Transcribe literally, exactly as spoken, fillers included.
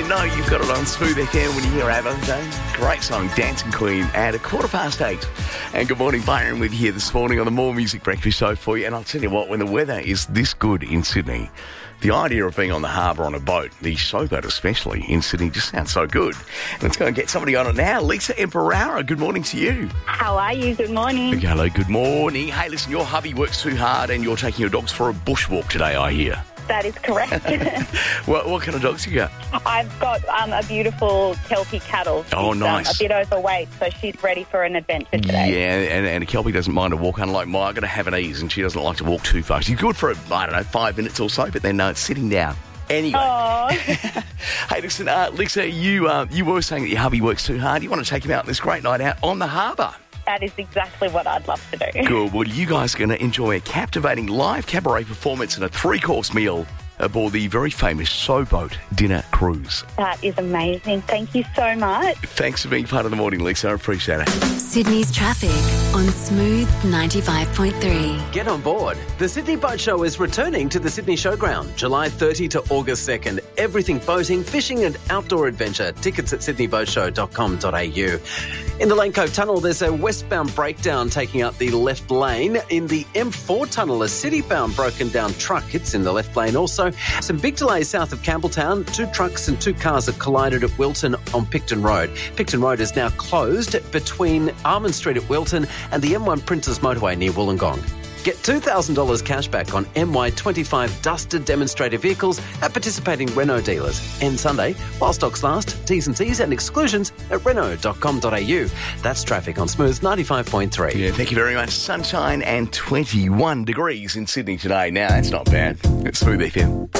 you know you've got it on Smooth F M when you hear Avo Jane. Great song, Dancing Queen, at a quarter past eight. And good morning, Byron, with you here this morning on the More Music Breakfast Show for you. And I'll tell you what, when the weather is this good in Sydney, the idea of being on the harbour on a boat, the showboat especially in Sydney, just sounds so good. Let's go and get somebody on it now. Lisa Emperara, good morning to you. How are you? Good morning. Hello, good morning. Hey, listen, your hubby works too hard and you're taking your dogs for a bushwalk today, I hear. That is correct. what, what kind of dogs you got? I've got um, a beautiful Kelpie cattle. She's, Oh, nice. Um, a bit overweight, so she's ready for an adventure today. Yeah, and, and a Kelpie doesn't mind a walk, unlike mine. I'm going to have an ease, and she doesn't like to walk too far. She's good for, I don't know, five minutes or so, but then no, it's sitting down. Anyway. Hey, listen, uh, Lisa, you, uh, you were saying that your hubby works too hard. You want to take him out on this great night out on the harbour. That is exactly what I'd love to do. Good. Well, you guys are going to enjoy a captivating live cabaret performance and a three-course meal aboard the very famous Showboat Dinner Cruise. That is amazing. Thank you so much. Thanks for being part of the morning, Lisa. I appreciate it. Sydney's traffic on Smooth ninety-five point three. Get on board. The Sydney Boat Show is returning to the Sydney Showground, July thirtieth to August second. Everything boating, fishing and outdoor adventure. Tickets at sydney boat show dot com dot a u. In the Lane Cove Tunnel, there's a westbound breakdown taking up the left lane. In the M four Tunnel, a city-bound broken down truck hits in the left lane. Also, some big delays south of Campbelltown. Two trucks and two cars have collided at Wilton on Picton Road. Picton Road is now closed between Armand Street at Wilton and the M one Printers Motorway near Wollongong. Get two thousand dollars cash back on M Y twenty-five Duster demonstrator vehicles at participating Renault dealers. End Sunday, while stocks last. T's and C's and exclusions at renault dot com dot a u. That's traffic on Smooth ninety-five point three. Yeah, thank you very much. Sunshine and twenty-one degrees in Sydney today. Now, it's not bad. It's Smooth F M.